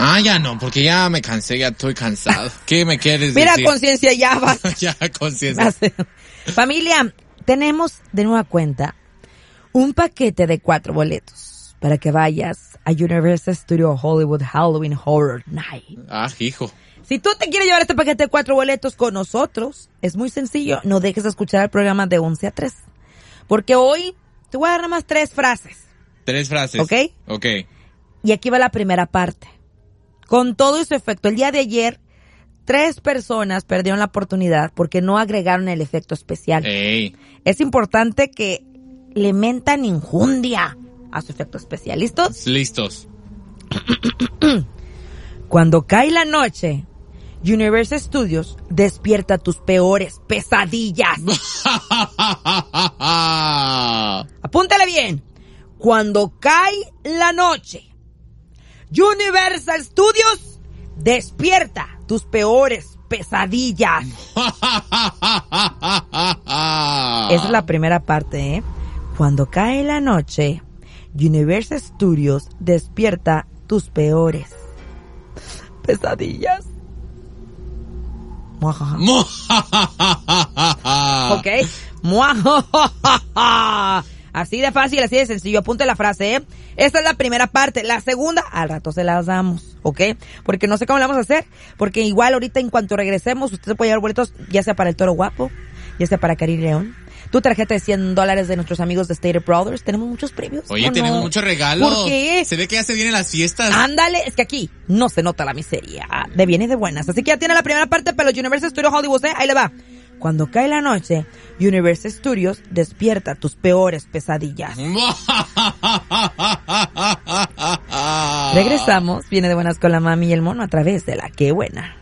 Ya no, porque ya me cansé, ya estoy cansado. ¿Qué me quieres Mira, decir? conciencia, ya va. Ya, conciencia. Familia, tenemos de nueva cuenta un paquete de 4 boletos para que vayas a Universal Studios Hollywood Halloween Horror Night. Hijo. Si tú te quieres llevar este paquete de 4 boletos con nosotros, es muy sencillo. No dejes de escuchar el programa de 11 a 3. Porque hoy te voy a dar nada más 3 frases. 3 frases. ¿Ok? Ok. Y aquí va la primera parte. Con todo y su efecto, el día de ayer, 3 personas perdieron la oportunidad porque no agregaron el efecto especial. Ey. Es importante que le mentan injundia a su efecto especial. ¿Listos? Listos. Cuando cae la noche, Universal Studios despierta tus peores pesadillas. Apúntale bien. Cuando cae la noche, Universal Studios despierta tus peores pesadillas. Esa es la primera parte, ¿eh? Cuando cae la noche, Universal Studios despierta tus peores pesadillas. ¿Ok? Así de fácil, así de sencillo. Apunte la frase, ¿eh? Esta es la primera parte. La segunda, al rato se las damos, ¿ok? Porque no sé cómo la vamos a hacer. Porque igual ahorita en cuanto regresemos, usted puede llevar boletos ya sea para el Toro Guapo, ya sea para Cari León. Tu tarjeta de $100 de nuestros amigos de Stater Brothers. Tenemos muchos premios. Oye, tenemos muchos regalos. ¿Por qué? Se ve que ya se vienen las fiestas. Ándale, es que aquí no se nota la miseria. De bien y de buenas. Así que ya tiene la primera parte para los Universal Studios Hollywood, ¿eh? Ahí le va. Cuando cae la noche, Universal Studios despierta tus peores pesadillas. Regresamos. Viene de buenas con la mami y el mono a través de la Qué Buena.